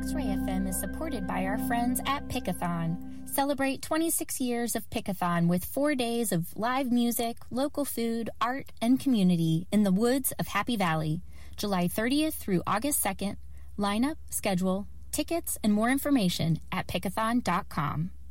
X-Ray FM is supported by our friends at Pickathon. Celebrate 26 years of Pickathon with 4 days of live music, local food, art, and community in the woods of Happy Valley, July 30th through August 2nd. Lineup, schedule, tickets, and more information at pickathon.com.